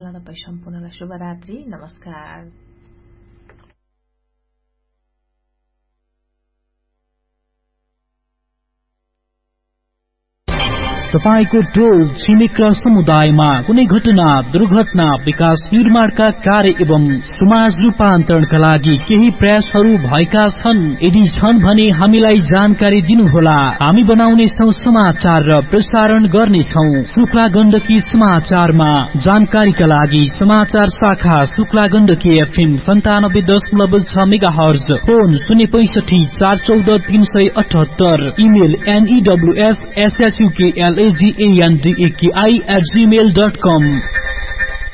तपाईं सम्पूर्णलाई शुभरात्रि, नमस्कार। तपाईको टोल छिमेक र समुदायमा कुनै घटना, दुर्घटना, विकास निर्माणका कार्य एवं समाज रूपान्तरणका लागि केही प्रयासहरू भएका छन्? यदि छन् भने हामीलाई जानकारी दिनुहोला। हामी बनाउनेछौं समाचार र प्रसारण गर्नेछौं। शुक्ला गण्डकी समाचारमा जानकारीका लागि समाचार शाखा Shukla Gandaki FM 97.6 megahertz, phone 065 414 378, email news@sukla@gmail.com।